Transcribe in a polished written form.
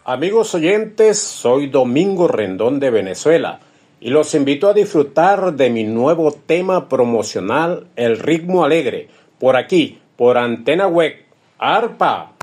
Amigos oyentes, soy Domingo Rendón de Venezuela y los invito a disfrutar de mi nuevo tema promocional, El Ritmo Alegre, por aquí, por Antena Web, Arpa.